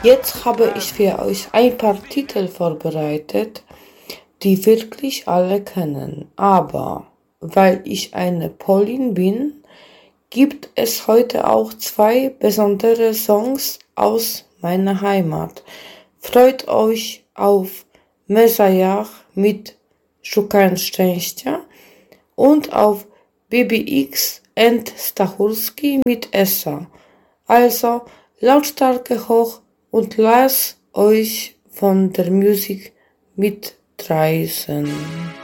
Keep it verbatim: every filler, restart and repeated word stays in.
Jetzt habe ich für euch ein paar Titel vorbereitet, die wirklich alle kennen. Aber weil ich eine Polin bin, gibt es heute auch zwei besondere Songs aus meiner Heimat. Freut euch auf Messiah mit Szukając Szczęścia und auf B B X and Stachurski mit Essa. Also Lautstärke hoch und lasst euch von der Musik mitreißen.